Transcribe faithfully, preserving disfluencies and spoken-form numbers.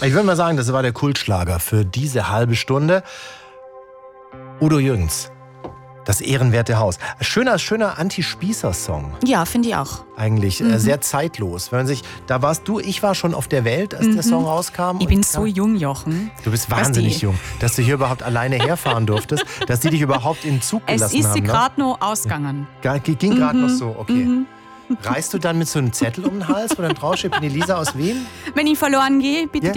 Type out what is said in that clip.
Ich würde mal sagen, das war der Kultschlager für diese halbe Stunde. Udo Jürgens, das ehrenwerte Haus. Schöner, schöner Anti-Spießer-Song. Ja, finde ich auch. Eigentlich Mhm. äh, sehr zeitlos. Wenn man sich, da warst du, ich war schon auf der Welt, als Mhm. der Song rauskam. Ich bin Und- so jung, Jochen. Du bist Dass wahnsinnig die- jung, dass du hier überhaupt alleine herfahren durftest, dass die dich überhaupt in den Zug Es gelassen ist haben. sie Ne? gerade noch ausgegangen. Ga- Ging gerade noch so, okay. Mhm. Reist du dann mit so einem Zettel um den Hals, wo dann draufsteht, ich bin Elisa aus Wien? Wenn ich verloren gehe, bitte Ja.